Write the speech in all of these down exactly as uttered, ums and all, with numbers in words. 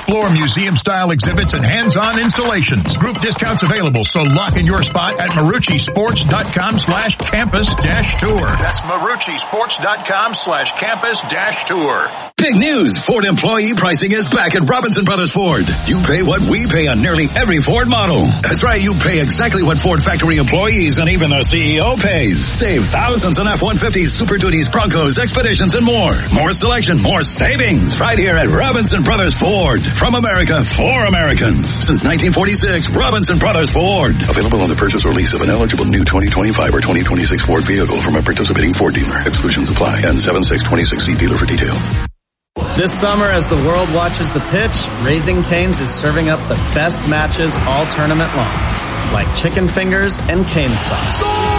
Explore museum-style exhibits and hands-on installations. Group discounts available, so lock in your spot at maruccisports.com slash campus dash tour. That's maruccisports.com slash campus dash tour. Big news! Ford employee pricing is back at Robinson Brothers Ford. You pay what we pay on nearly every Ford model. That's right, you pay exactly what Ford factory employees and even the C E O pays. Save thousands on F one fifties, Super Duties, Broncos, Expeditions, and more. More selection, more savings, right here at Robinson Brothers Ford. From America, for Americans. Since nineteen forty-six, Robinson Brothers Ford. Available on the purchase or lease of an eligible new twenty twenty-five or twenty twenty-six Ford vehicle from a participating Ford dealer. Exclusions apply. And seven six two six, see dealer for details. This summer, as the world watches the pitch, Raising Cane's is serving up the best matches all tournament long, like chicken fingers and cane sauce.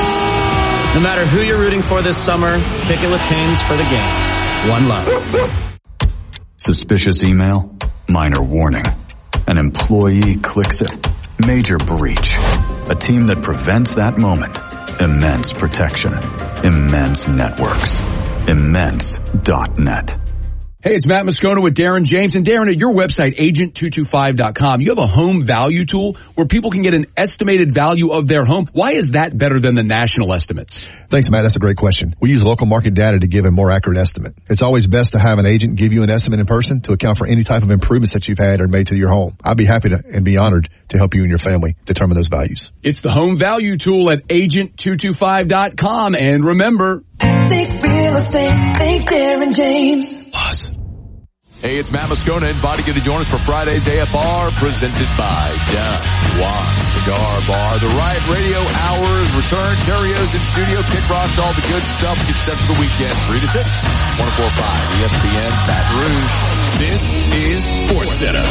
No matter who you're rooting for this summer, kick it with Cane's for the games. One love. Suspicious email? Minor warning. An employee clicks it. Major breach. A team that prevents that moment. Immense protection. Immense networks. Immense dot net. Hey, it's Matt Moscona with Darren James. And Darren, at your website, agent two two five dot com, you have a home value tool where people can get an estimated value of their home. Why is that better than the national estimates? Thanks, Matt. That's a great question. We use local market data to give a more accurate estimate. It's always best to have an agent give you an estimate in person to account for any type of improvements that you've had or made to your home. I'd be happy to and be honored to help you and your family determine those values. It's the home value tool at agent two two five dot com. And remember, think real estate, think Darren James. Plus. Hey, it's Matt Moscona inviting you to join us for Friday's A F R presented by Don Juan Cigar Bar. The Riot Radio Hours return. Terrios in studio. Kick rocks, all the good stuff. Get set for the weekend. three to six. one oh four point five E S P N Baton Rouge. This is Sports Center.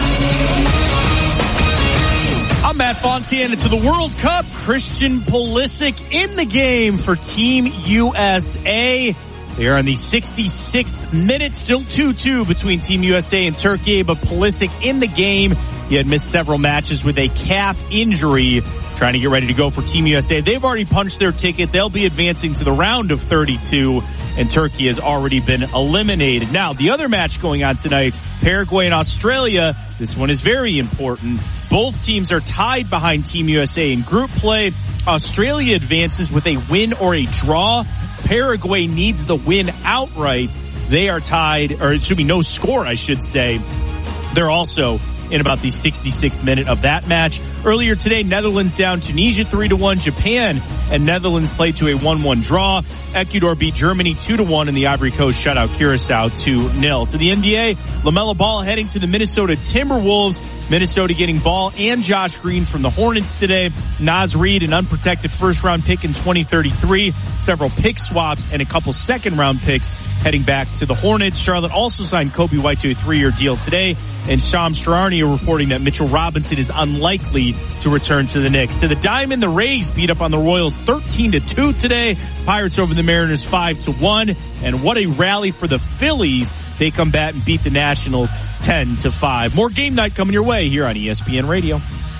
I'm Matt Fontana. To the World Cup, Christian Pulisic in the game for Team U S A. They are in the sixty-sixth minute, still two two between Team U S A and Turkey, but Pulisic in the game. He had missed several matches with a calf injury, trying to get ready to go for Team U S A. They've already punched their ticket. They'll be advancing to the round of thirty-two, and Turkey has already been eliminated. Now, the other match going on tonight, Paraguay and Australia. This one is very important. Both teams are tied behind Team U S A in group play. Australia advances with a win or a draw. Paraguay needs the win outright. They are tied, or it should be no score, I should say. They're also in about the sixty-sixth minute of that match. Earlier today, Netherlands down Tunisia three to one. Japan and Netherlands played to a one one draw. Ecuador beat Germany two to one, and the Ivory Coast shut out Curacao two nil. To the N B A, LaMelo Ball heading to the Minnesota Timberwolves. Minnesota getting Ball and Josh Green from the Hornets today. Naz Reid, an unprotected first-round pick in twenty thirty-three. Several pick swaps and a couple second-round picks heading back to the Hornets. Charlotte also signed Kobe White to a three-year deal today. And Shams Charania reporting that Mitchell Robinson is unlikely to return to the Knicks. To the Diamond, the Rays beat up on the Royals thirteen to two today. Pirates over the Mariners five to one. And what a rally for the Phillies. They come back and beat the Nationals ten to five. More game night coming your way here on E S P N Radio.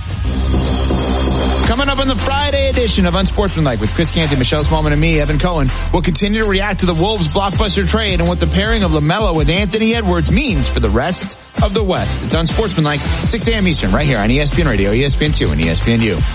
Coming up on the Friday edition of Unsportsmanlike with Chris Canty, Michelle Smallman, and me, Evan Cohen, we'll continue to react to the Wolves' blockbuster trade and what the pairing of LaMelo with Anthony Edwards means for the rest of the West. It's Unsportsmanlike, six a.m. Eastern, right here on E S P N Radio, E S P N two, and E S P N U.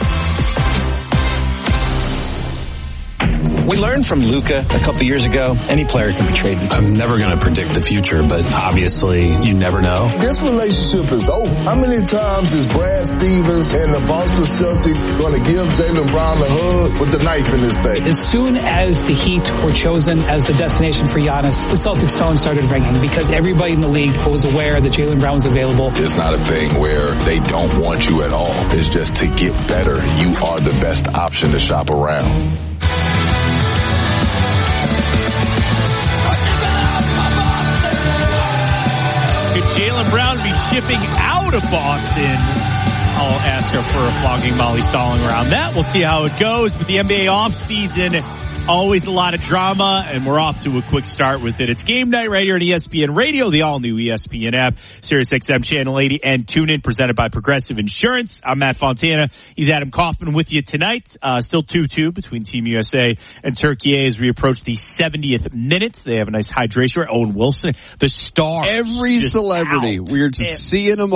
We learned from Luka a couple years ago, any player can be traded. I'm never going to predict the future, but obviously you never know. This relationship is over. How many times is Brad Stevens and the Boston Celtics going to give Jaylen Brown a hug with the knife in his back? As soon as the Heat were chosen as the destination for Giannis, the Celtics phone started ringing because everybody in the league was aware that Jaylen Brown was available. It's not a thing where they don't want you at all. It's just to get better, you are the best option to shop around. Jaylen Brown be shipping out of Boston. I'll ask her for a flogging Molly Stalling around that. We'll see how it goes. But the N B A offseason, always a lot of drama, and we're off to a quick start with it. It's game night right here at E S P N Radio, the all-new E S P N app, Sirius X M Channel eighty, and TuneIn, presented by Progressive Insurance. I'm Matt Fontana. He's Adam Kaufman with you tonight. Uh, still two two between Team U S A and Turkey as we approach the seventieth minute. They have a nice hydration. Owen Wilson, the star. Every celebrity. Out. We're just seeing them all.